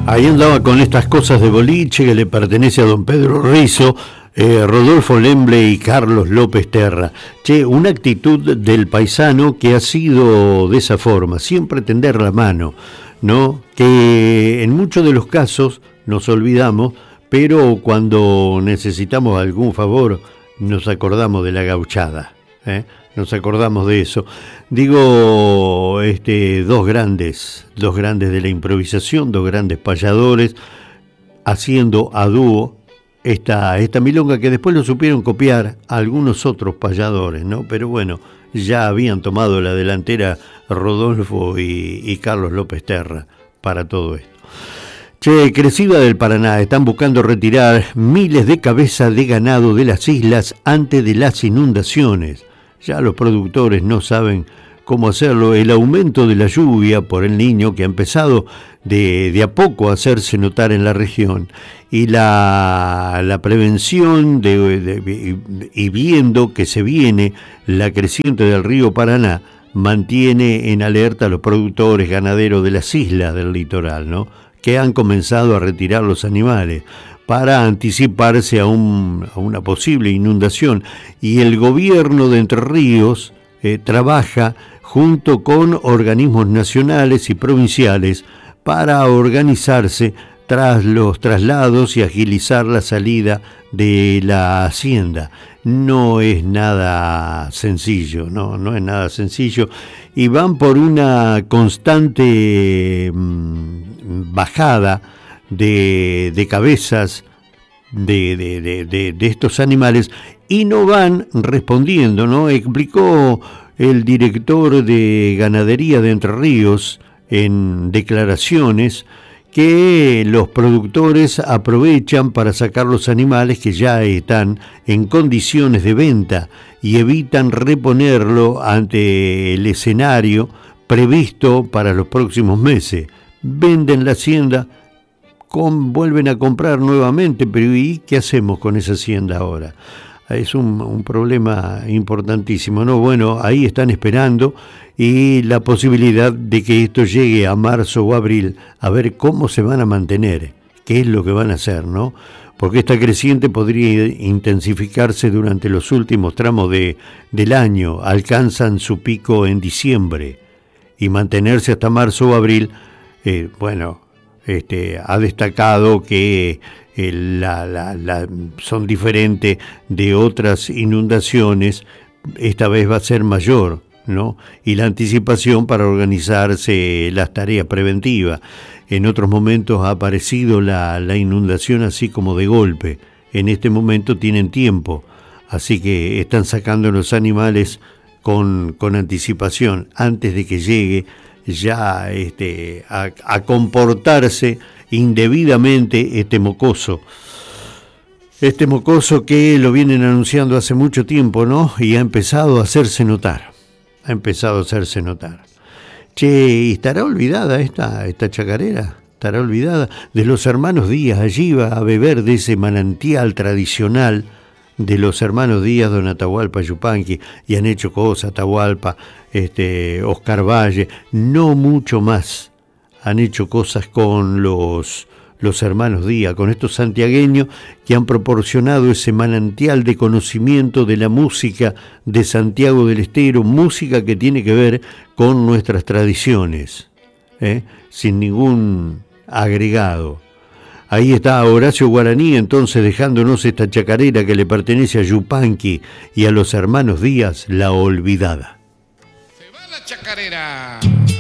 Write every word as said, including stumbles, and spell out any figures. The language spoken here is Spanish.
Ahí andaba con estas cosas de boliche que le pertenece a don Pedro Rizzo, eh, Rodolfo Lemble y Carlos López Terra. Che, una actitud del paisano que ha sido de esa forma, siempre tender la mano, ¿no? Que en muchos de los casos nos olvidamos, pero cuando necesitamos algún favor nos acordamos de la gauchada, ¿eh? Nos acordamos de eso. Digo, este, dos grandes, dos grandes de la improvisación, dos grandes payadores, haciendo a dúo esta, esta milonga que después lo supieron copiar a algunos otros payadores, ¿no? Pero bueno, ya habían tomado la delantera Rodolfo y, y Carlos López Terra para todo esto. Che, Crecida del Paraná, están buscando retirar miles de cabezas de ganado de las islas antes de las inundaciones. Ya los productores no saben cómo hacerlo. El aumento de la lluvia por el Niño, que ha empezado de, de a poco a hacerse notar en la región, y la, la prevención de, de, y viendo que se viene la creciente del río Paraná, mantiene en alerta a los productores ganaderos de las islas del litoral, ¿no? Que han comenzado a retirar los animales para anticiparse a, un, a una posible inundación. Y el gobierno de Entre Ríos eh, trabaja junto con organismos nacionales y provinciales para organizarse tras los traslados y agilizar la salida de la hacienda. No es nada sencillo, no, no es nada sencillo, y van por una constante mmm, bajada de, de cabezas de, de, de, de, de estos animales, y no van respondiendo, ¿no? Explicó el director de Ganadería de Entre Ríos en declaraciones que los productores aprovechan para sacar los animales que ya están en condiciones de venta y evitan reponerlo ante el escenario previsto para los próximos meses. Venden la hacienda, con, vuelven a comprar nuevamente, pero ¿y qué hacemos con esa hacienda ahora? Es un, un problema importantísimo, ¿no? Bueno, ahí están esperando, y la posibilidad de que esto llegue a marzo o abril, a ver cómo se van a mantener, qué es lo que van a hacer, ¿no? Porque esta creciente podría intensificarse durante los últimos tramos de, del año, alcanzan su pico en diciembre, y mantenerse hasta marzo o abril, eh, bueno, este, ha destacado que eh, la, la, la, son diferentes de otras inundaciones, esta vez va a ser mayor, ¿no? Y la anticipación para organizarse las tareas preventivas. En otros momentos ha aparecido la, la inundación así como de golpe. En este momento tienen tiempo, así que están sacando los animales con, con anticipación, antes de que llegue ya este, a, a comportarse indebidamente este mocoso. Este mocoso que lo vienen anunciando hace mucho tiempo, ¿no? Y ha empezado a hacerse notar. Ha empezado a hacerse notar. Che, ¿estará olvidada esta, esta chacarera? ¿Estará olvidada? De los hermanos Díaz, allí va a beber de ese manantial tradicional de los hermanos Díaz, don Atahualpa Yupanqui, y han hecho cosas, Atahualpa, este, Oscar Valle, no mucho más. Han hecho cosas con los, los hermanos Díaz, con estos santiagueños que han proporcionado ese manantial de conocimiento de la música de Santiago del Estero, música que tiene que ver con nuestras tradiciones, ¿eh? Sin ningún agregado. Ahí está Horacio Guaraní, entonces, dejándonos esta chacarera que le pertenece a Yupanqui y a los hermanos Díaz, La Olvidada. Se va la chacarera.